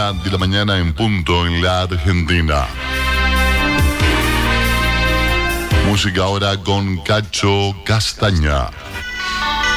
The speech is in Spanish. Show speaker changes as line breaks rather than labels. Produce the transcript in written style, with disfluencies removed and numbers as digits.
1 de la mañana en punto en la Argentina. Música ahora con Cacho Castaña.